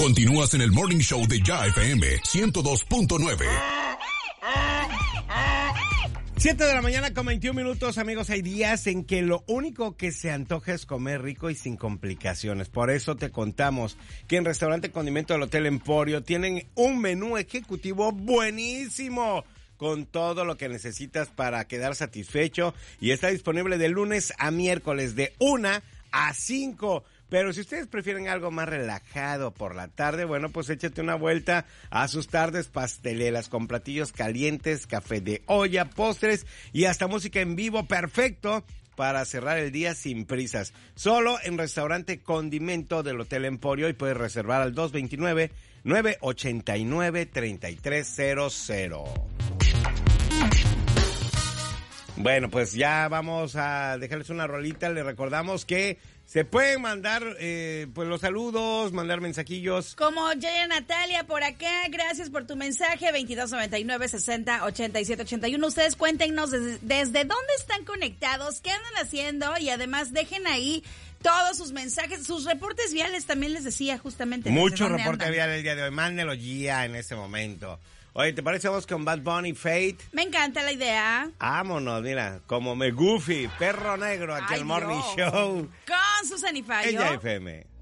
Continúas en el Morning Show de Ya FM 102.9. 7 de la mañana con 21 minutos, amigos. Hay días en que lo único que se antoja es comer rico y sin complicaciones. Por eso te contamos que en Restaurante Condimento del Hotel Emporio tienen un menú ejecutivo buenísimo, con todo lo que necesitas para quedar satisfecho, y está disponible de lunes a miércoles de 1 a 5. Pero si ustedes prefieren algo más relajado por la tarde, bueno, pues échate una vuelta a sus tardes pasteleras con platillos calientes, café de olla, postres y hasta música en vivo, perfecto para cerrar el día sin prisas. Solo en Restaurante Condimento del Hotel Emporio, y puedes reservar al 229-989-3300. Bueno, pues ya vamos a dejarles una rolita. Les recordamos que se pueden mandar pues los saludos, mandar mensajillos. Como Jaya Natalia por acá, gracias por tu mensaje, 2299-60-8781. Ustedes cuéntenos desde dónde están conectados, qué andan haciendo, y además dejen ahí todos sus mensajes, sus reportes viales también, les decía justamente. Mucho reporte vial el día de hoy, mándenlo ya en este momento. Oye, ¿te parece vos con Bad Bunny, Fate? Me encanta la idea. Vámonos, mira, como me Goofy, perro negro, aquí el Morning Show. Con Susana y Fayo. Ella FM.